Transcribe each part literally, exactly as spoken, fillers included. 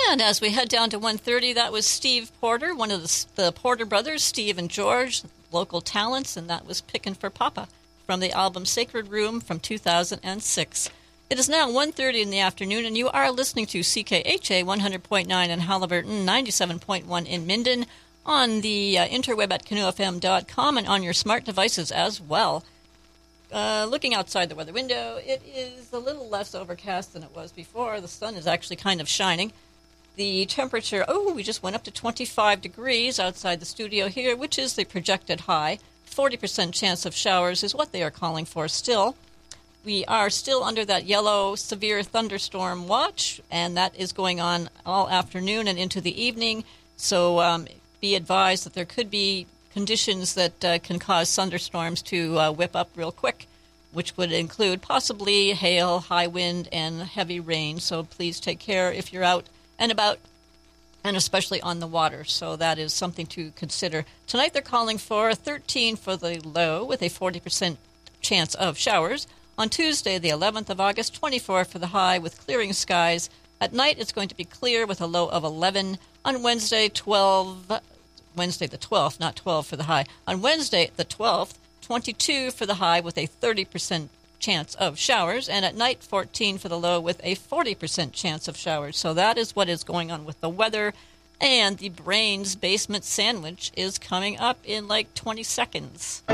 And as we head down to one thirty, that was Steve Porter, one of the, the Porter brothers, Steve and George, local talents, and that was Pickin' for Papa from the album Sacred Room from two thousand six. It is now one thirty in the afternoon, and you are listening to C K H A one hundred point nine in Halliburton, ninety-seven point one in Minden, on the uh, interweb at canoe f m dot com, and on your smart devices as well. Uh, looking outside the weather window, it is a little less overcast than it was before. The sun is actually kind of shining. The temperature, oh, we just went up to twenty-five degrees outside the studio here, which is the projected high. forty percent chance of showers is what they are calling for still. We are still under that yellow severe thunderstorm watch, and that is going on all afternoon and into the evening. So um, be advised that there could be conditions that uh, can cause thunderstorms to uh, whip up real quick, which would include possibly hail, high wind, and heavy rain. So please take care if you're out and about, and especially on the water. So that is something to consider. Tonight they're calling for thirteen for the low with a forty percent chance of showers. On Tuesday, the eleventh of August, twenty-four for the high with clearing skies. At night, it's going to be clear with a low of eleven. On Wednesday, twelve... Wednesday the twelfth, not twelve for the high. On Wednesday the twelfth, twenty-two for the high with a thirty percent chance of showers, and at night fourteen for the low with a forty percent chance of showers. So that is what is going on with the weather, and the Brains Basement Sandwich is coming up in like twenty seconds.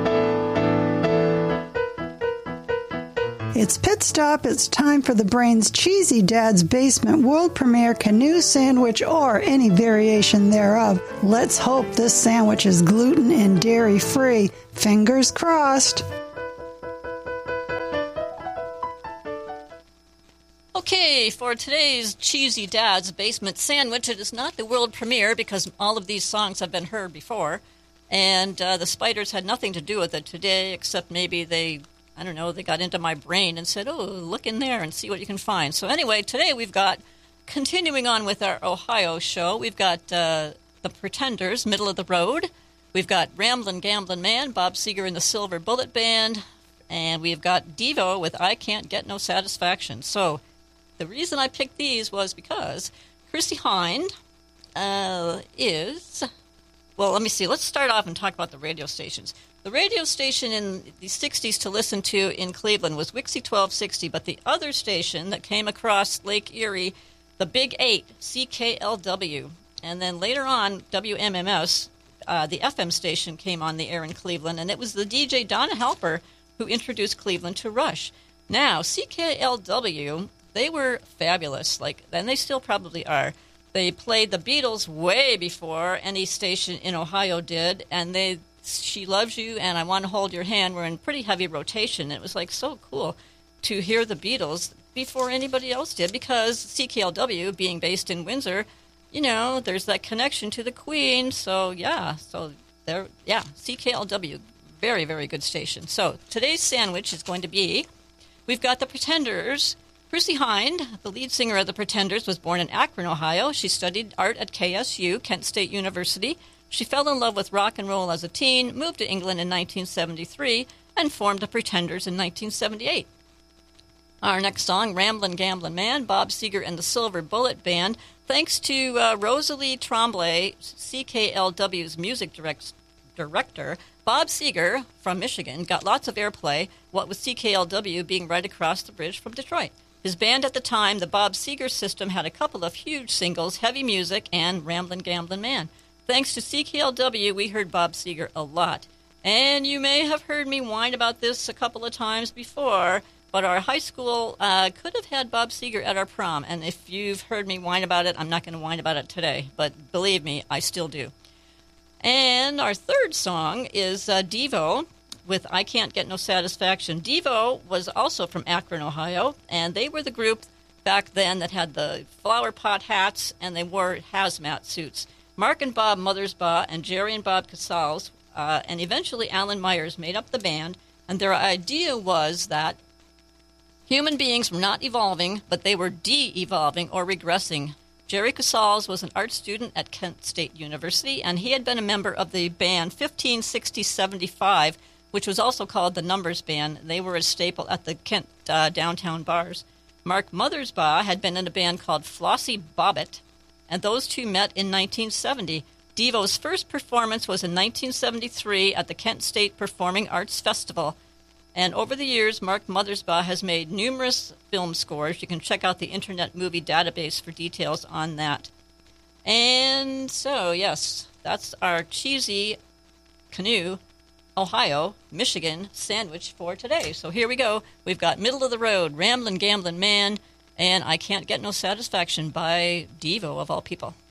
It's Pit Stop. It's time for the Brains Cheesy Dad's Basement World Premiere Canoe Sandwich or any variation thereof. Let's hope this sandwich is gluten and dairy free. Fingers crossed. Okay, for today's Cheesy Dad's Basement Sandwich, it is not the world premiere because all of these songs have been heard before, and uh, the Spiders had nothing to do with it today except maybe they... I don't know, they got into my brain and said, oh, look in there and see what you can find. So anyway, today we've got, continuing on with our Ohio show, we've got uh, the Pretenders, Middle of the Road. We've got Ramblin' Gamblin' Man, Bob Seger and the Silver Bullet Band. And we've got Devo with I Can't Get No Satisfaction. So the reason I picked these was because Chrissie Hynde uh, is... Well, let me see. Let's start off and talk about the radio stations. The radio station in the sixties to listen to in Cleveland was Wixie twelve sixty, but the other station that came across Lake Erie, the Big Eight, C K L W, and then later on, W M M S, uh, the F M station came on the air in Cleveland, and it was the D J Donna Halper who introduced Cleveland to Rush. Now, C K L W, they were fabulous, like, and they still probably are. They played the Beatles way before any station in Ohio did, and they... She Loves You and I Want to Hold Your Hand were in pretty heavy rotation. It was like so cool to hear the Beatles before anybody else did because C K L W, being based in Windsor, you know, there's that connection to the Queen. So, yeah, so there, yeah, C K L W, very, very good station. So today's sandwich is going to be, we've got the Pretenders. Chrissie Hynde, the lead singer of the Pretenders, was born in Akron, Ohio. She studied art at K S U, Kent State University. She fell in love with rock and roll as a teen, moved to England in nineteen seventy-three, and formed the Pretenders in nineteen seventy-eight. Our next song, Ramblin' Gamblin' Man, Bob Seger and the Silver Bullet Band. Thanks to uh, Rosalie Tremblay, C K L W's music direct- director, Bob Seger from Michigan got lots of airplay, what with C K L W being right across the bridge from Detroit. His band at the time, the Bob Seger System, had a couple of huge singles, Heavy Music and Ramblin' Gamblin' Man. Thanks to C K L W, we heard Bob Seger a lot. And you may have heard me whine about this a couple of times before, but our high school uh, could have had Bob Seger at our prom. And if you've heard me whine about it, I'm not going to whine about it today. But believe me, I still do. And our third song is uh, Devo with I Can't Get No Satisfaction. Devo was also from Akron, Ohio, and they were the group back then that had the flower pot hats, and they wore hazmat suits. Mark and Bob Mothersbaugh and Jerry and Bob Casals, uh, and eventually Alan Myers made up the band, and their idea was that human beings were not evolving, but they were de-evolving or regressing. Jerry Casals was an art student at Kent State University, and he had been a member of the band fifteen sixty seventy-five, which was also called the Numbers Band. They were a staple at the Kent uh, downtown bars. Mark Mothersbaugh had been in a band called Flossie Bobbitt, and those two met in nineteen seventy. Devo's first performance was in nineteen seventy-three at the Kent State Performing Arts Festival. And over the years, Mark Mothersbaugh has made numerous film scores. You can check out the Internet Movie Database for details on that. And so, yes, that's our cheesy canoe, Ohio, Michigan sandwich for today. So here we go. We've got Middle of the Road, Ramblin' Gamblin' Man, and I Can't Get No Satisfaction by Devo, of all people.